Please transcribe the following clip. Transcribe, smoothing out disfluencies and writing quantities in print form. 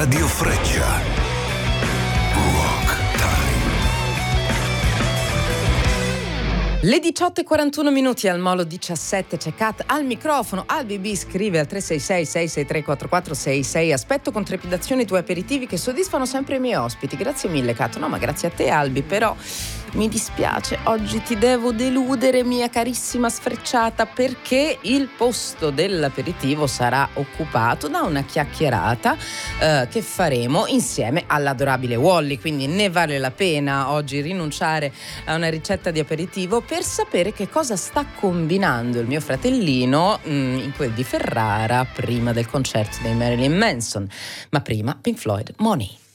Radio Freccia. Rock Time. Le 18:41 al Molo 17, c'è Kat al microfono. Albi B scrive al 366-663-4466: aspetto con trepidazione i tuoi aperitivi che soddisfano sempre i miei ospiti. Grazie mille, Kat. No, ma grazie a te, Albi, però mi dispiace, oggi ti devo deludere, mia carissima sfrecciata, perché il posto dell'aperitivo sarà occupato da una chiacchierata che faremo insieme all'adorabile Wally, quindi ne vale la pena oggi rinunciare a una ricetta di aperitivo per sapere che cosa sta combinando il mio fratellino in quel di Ferrara prima del concerto dei Marilyn Manson. Ma prima Pink Floyd, Money.